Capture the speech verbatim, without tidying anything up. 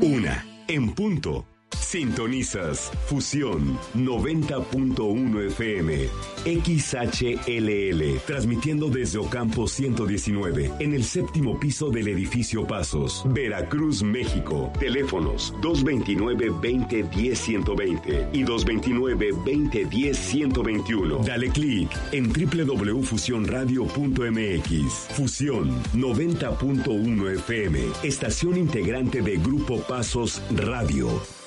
Una, en punto. Sintonizas Fusión noventa punto uno F M, X H L L, transmitiendo desde Ocampo ciento diecinueve, en el séptimo piso del edificio Pasos, Veracruz, México. Teléfonos dos veintinueve, veinte, diez, ciento veinte y dos veintinueve, veinte, diez, ciento veintiuno. Dale clic en doble u doble u doble u punto fusión radio punto m x. Fusión noventa punto uno F M, estación integrante de Grupo Pasos Radio.